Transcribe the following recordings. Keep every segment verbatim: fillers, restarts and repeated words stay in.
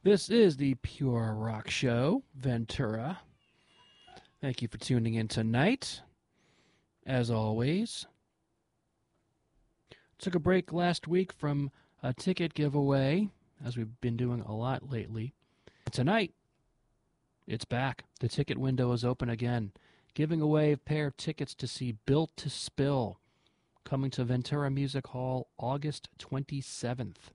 This is the Pure Rock Show, Ventura. Thank you for tuning in tonight. As always, took a break last week from a ticket giveaway, as we've been doing a lot lately. Tonight, it's back. The ticket window is open again, giving away a pair of tickets to see Built to Spill, coming to Ventura Music Hall August twenty-seventh.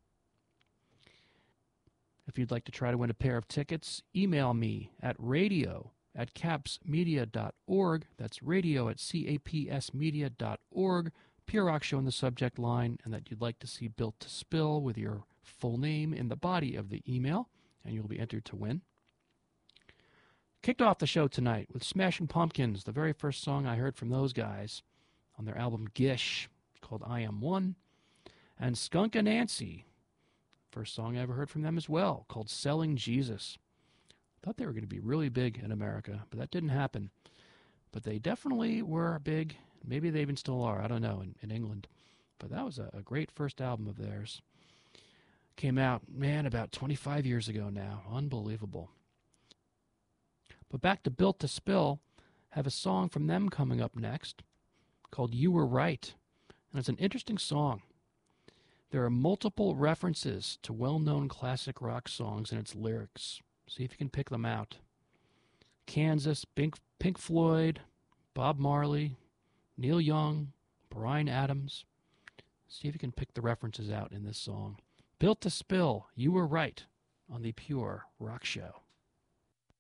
If you'd like to try to win a pair of tickets, email me at radio at capsmedia dot org. That's radio at capsmedia dot org. Pure Rock Show in the subject line, and that you'd like to see Built to Spill with your full name in the body of the email, and you'll be entered to win. Kicked off the show tonight with Smashing Pumpkins, the very first song I heard from those guys on their album Gish, called I Am One, and Skunk Anansie. First song I ever heard from them as well, called Selling Jesus. Thought they were going to be really big in America, but that didn't happen. But they definitely were big. Maybe they even still are. I don't know, in, in England. But that was a, a great first album of theirs. Came out, man, about twenty-five years ago now. Unbelievable. But back to Built to Spill, have a song from them coming up next called You Were Right. And it's an interesting song. There are multiple references to well-known classic rock songs in its lyrics. See if you can pick them out. Kansas, Pink, Pink Floyd, Bob Marley, Neil Young, Bryan Adams. See if you can pick the references out in this song. Built to Spill, You Were Right, on the Pure Rock Show.